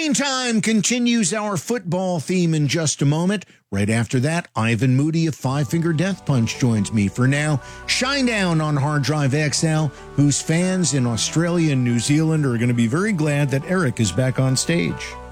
Screen Time continues our football theme in just a moment. Right after that, Ivan Moody of Five Finger Death Punch joins me. For now, Shinedown on Hard Drive XL, whose fans in Australia and New Zealand are going to be very glad that Eric is back on stage.